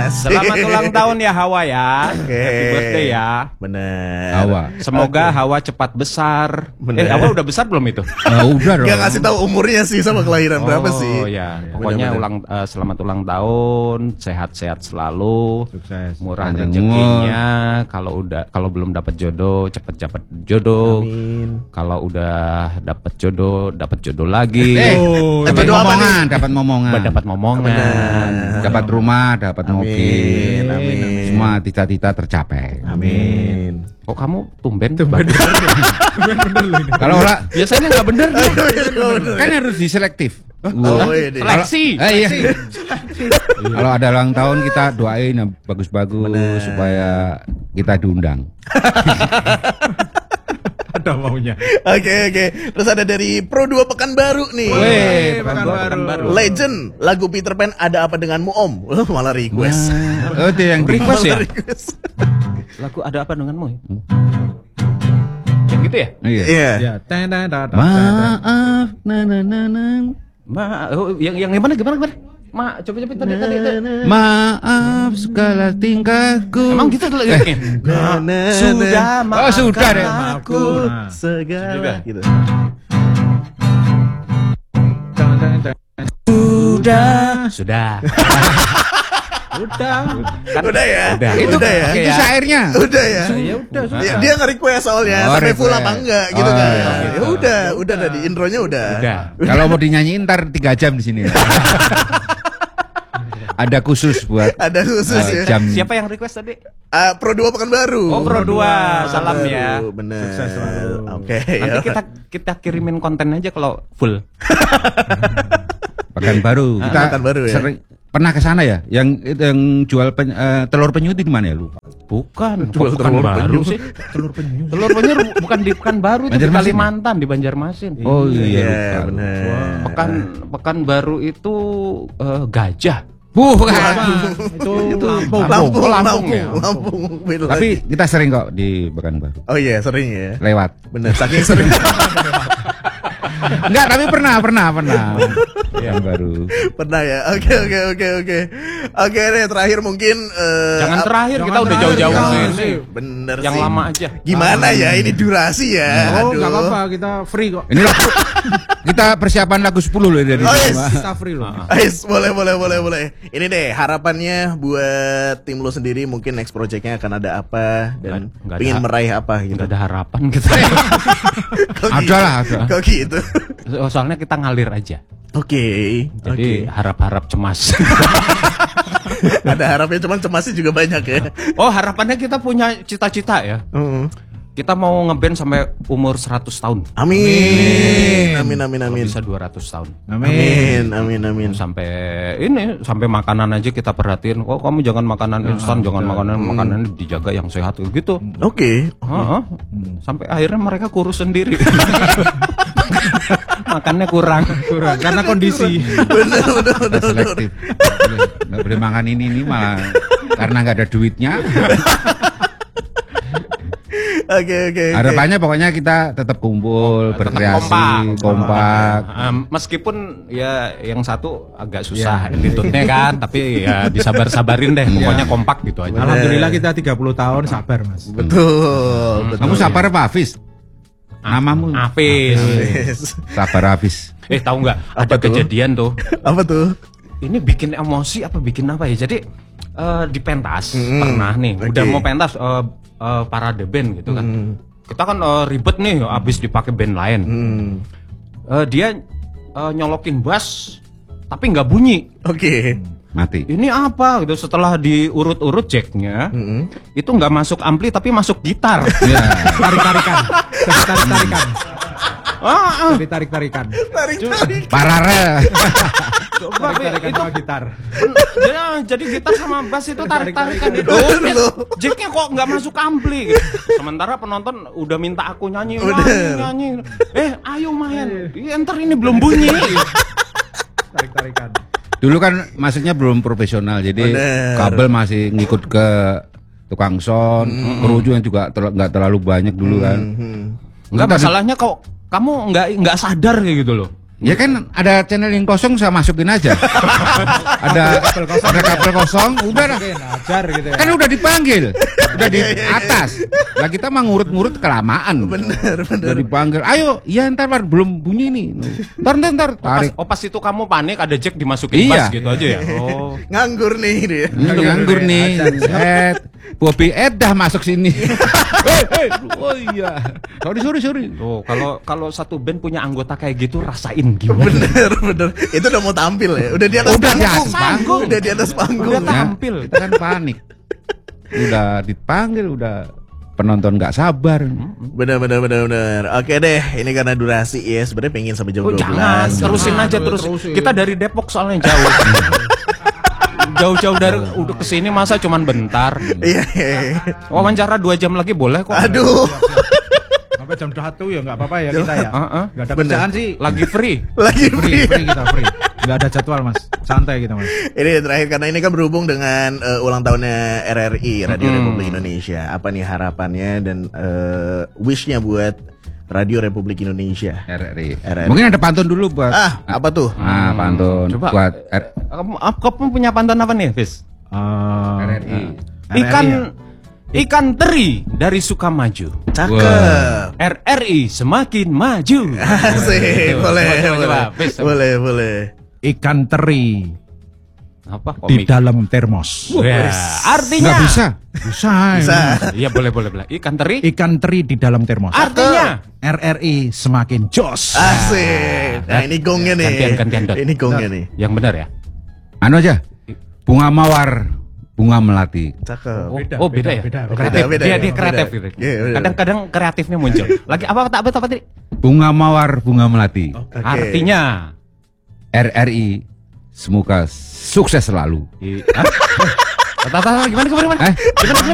Selamat ulang tahun ya Hawa ya. Happy birthday ya. Bener. Hawa. Semoga Hawa cepat besar. Hawa udah besar belum itu? Udah dong. Gak ngasih tahu umurnya sih sama kelahiran berapa sih. Oh ya, pokoknya selamat ulang tahun, sehat-sehat selalu, Sukses. murah Panjang rezekinya. Kalau belum dapat jodoh, cepet-cepet jodoh. Amin. Kalau udah dapat jodoh lagi. Dapat jodoh apa momongan, dapat momongan. Dapat momongan. Dapat rumah, dapat mobil. Amin. Semua cita-cita tercapai. Amin. Kok kamu tumben? Kalau orang Biasanya nggak bener. kan harus diselektif. Oh, ini. Seleksi. Iya. Kalau ada ulang tahun kita doain yang bagus-bagus supaya kita diundang. Ada maunya. Oke. Terus ada dari Pro 2 Pekanbaru nih. Weh, Pekanbaru. Legend lagu Peter Pan Ada Apa Denganmu Om. Malah request. Oh, itu yang Request ya? Malah request. Lagu ada apa denganmu? Yang gitu ya? Iya. Iya. Ya, Maaf, Yang gimana? Coba tadi. maaf segala tingkahku. Emang gitu liriknya? Sudah Oh, sudah deh. Aku segala gitu. Sudah. Udah ya. Itu Udah ya. itu syairnya. Udah ya. Ya udah, Dia nge-request soalnya Oh, sampai full request. apa enggak gitu Oh, kan. iya. Ya udah tadi intronya udah. Kalau mau dinyanyiin ntar 3 jam di sini. Ada khusus buat Ada khusus ya. jam. Siapa yang request tadi? Pro 2 Pekanbaru. Oh, Pro 2. Salam ya. Bener. Sukses selalu. Oke. Nanti ya. kita kirimin konten aja kalau full. Pekanbaru. Kita Pekanbaru ya. sering pernah ke sana ya? Yang jual telur penyu itu di mana ya, lupa? Bukan, Jual kok telur Pekanbaru penyu. sih. Telur penyu bukan di Pekanbaru, itu di Banjarmasin. Kalimantan, di Banjarmasin. Oh iya, Iya, lupa. bener. Pekanbaru itu gajah. itu Lampung ya. Lampung. Beda Tapi lagi. kita sering kok di Pekanbaru. Oh iya, sering ya. Lewat. Bener, saking sering. Enggak, tapi pernah. Pekanbaru. Pernah ya. Oke. Oke deh, terakhir mungkin Jangan terakhir, kita udah jauh-jauh jangan. sini. Bener Yang sih. lama aja. Gimana ya ini durasi ya? Oh, Aduh. enggak apa-apa, kita free kok. Ini lagu, kita persiapan lagu 10 loh dari Oh, yes. semua. Kita free loh. Ais, boleh. Ini deh harapannya buat tim lo sendiri, mungkin next projectnya akan ada apa dan Nggak pengen ada- meraih apa gitu. Nggak ada harapan kita. Kok Ada gitu? lah, ada. Kok gitu? Soalnya kita ngalir aja. Oke. Jadi harap-harap cemas. Ada harapnya, cuman cemasnya juga banyak ya. Oh, harapannya kita punya cita-cita ya. Kita mau ngeband sampai umur 100 tahun. Amin. Kalau bisa 200 tahun. Amin. Sampai makanan aja kita perhatiin. Oh, kamu jangan makanan instan, jangan makanan dijaga yang sehat gitu. Oke. Heeh. Sampai akhirnya mereka kurus sendiri. Makannya kurang. Karena kondisi. Kita selektif. Nggak boleh makan ini malah karena nggak ada duitnya. Oke. Harapannya pokoknya kita tetap kumpul, berkreasi, kompak. Meskipun ya yang satu agak susah attitude-nya kan, tapi ya disabar-sabarin deh. Pokoknya kompak gitu aja. Alhamdulillah kita 30 tahun sabar, Mas. Betul. Kamu sabar apa Hafiz? Namamu Hafiz. Yes. Sabar Hafiz. Tahu nggak? Ada Apa tuh? kejadian tuh. Apa tuh? Ini bikin emosi apa bikin apa ya? Jadi di pentas pernah nih, Oke. udah mau pentas parade band gitu kan. Kita kan ribet nih, abis dipakai band lain. Dia nyolokin bass, tapi nggak bunyi. Oke. Mati. Ini apa gitu? Setelah diurut-urut jacknya, itu nggak masuk ampli tapi masuk gitar. Ya. Tarik-tarikan. Tarik-tarikan. Ah, Tarik-tarikan. Tarik. Parare. coba Tarik-tarikan itu sama gitar. jadi gitar sama bass itu tarik-tarikan gitu. Betul. Jacknya kok nggak masuk ampli gitu. Sementara penonton udah minta aku nyanyi. Ayo main. Ntar ini belum bunyi. Tarik-tarikan. Dulu kan maksudnya belum profesional, jadi Bener. kabel masih ngikut ke tukang sound, kru yang juga nggak terlalu banyak dulu kan. Enggak, masalahnya kok kamu nggak sadar kayak gitu loh. Ya kan ada channel yang kosong saya masukin aja. ada kabel kosong, udah lah. Ajar gitu ya. Kan udah dipanggil, udah di atas. Lah kita mah ngurut-ngurut kelamaan. Bener. Udah dipanggil, ayo, iya ntar belum bunyi nih. Ntar tarik. Pas itu kamu panik ada jack dimasukin Iya. bas gitu aja ya. Oh. Nganggur nih dia. Nganggur nih. Bobby Edah masuk sini. Oh iya. Sorry. Tuh, kalau satu band punya anggota kayak gitu rasain gimana? Bener. Itu udah mau tampil ya. Udah di atas Udah di panggung. atas panggung. Udah di atas panggung. Udah tampil. Kita kan panik. Udah dipanggil, udah penonton nggak sabar. Bener. Oke deh, ini karena durasi ya. Sebenarnya pengen sampai jam 12. Jangan, terusin aja terus. Kita dari Depok soalnya jauh. Jauh-jauh dari udah kesini masa cuman bentar. Iya. Wawancara 2 jam lagi boleh kok. Aduh. Sampai jam 1 ya nggak apa-apa ya kita ya. Nggak ada Bener. kerjaan sih. Lagi free. Lagi Free free. kita free. Nggak ada jadwal mas. Santai kita mas. Ini terakhir karena ini kan berhubung dengan ulang tahunnya RRI Radio Republik Indonesia. Apa nih harapannya dan wishnya buat Radio Republik Indonesia? RRI. RRI. Mungkin ada pantun dulu buat. Apa tuh? Pantun Coba. buat Kamu punya pantun apa nih, Fis? RRI. Ikan teri dari Sukamaju. Cakep. RRI semakin maju. Asik, boleh. Coba, Fis. Boleh. Ikan teri Apa di komik? dalam termos. Ya, artinya Nggak bisa. Bisa. Iya boleh. Ikan teri Ikan teri di dalam termos. artinya RRI semakin jos. Asik. Nah, ini gongnya nih. Gantian, Dot. Ini gongnya nih. yang benar ya. Anu aja. Bunga mawar, bunga melati. Cakep. Oh, beda ya. Kreatif. Beda, Dia beda. kreatif gitu. Iya, beda. Kadang-kadang kreatifnya muncul. Lagi apa tadi? Bunga mawar, bunga melati. Oke. Artinya RRI semoga sukses selalu. Tata gimana? Eh, Gimana?